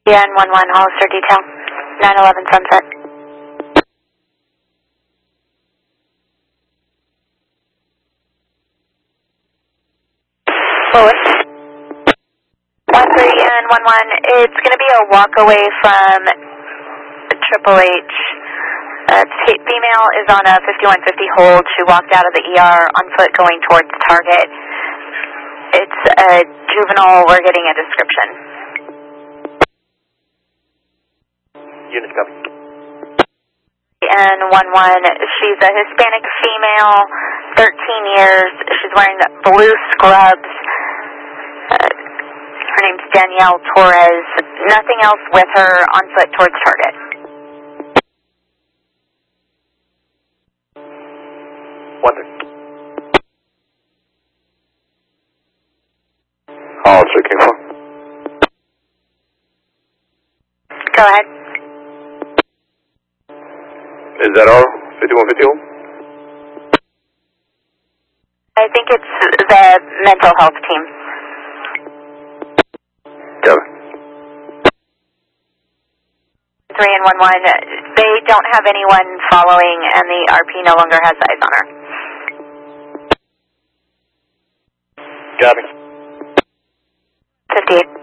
N11 Hollister detail, 911 Sunset. Lewis. 13N11, it's going to be a walk away from Triple H. Female is on a 5150 hold. She walked out of the ER on foot going towards the target. It's a juvenile. We're getting a description. Unit copy. And 11, she's a Hispanic female, 13 years. She's wearing blue scrubs. Her name's Danielle Torres. Nothing else with her, on foot towards target. Wonder. Hollister, King 4. Go ahead. Is that all? 5150 home? I think it's the mental health team. Kevin. 3 and 11, they don't have anyone following, and the RP no longer has eyes on her. Copy. 58.